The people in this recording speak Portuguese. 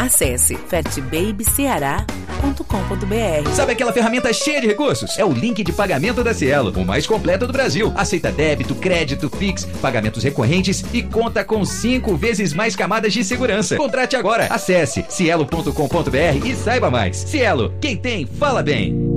Acesse fatbabyceará.com.br. Sabe aquela ferramenta cheia de recursos? É o link de pagamento da Cielo, o mais completo do Brasil. Aceita débito, crédito, Pix, pagamentos recorrentes e conta com 5 vezes mais camadas de segurança. Contrate agora. Acesse cielo.com.br e saiba mais. Cielo, quem tem, fala bem.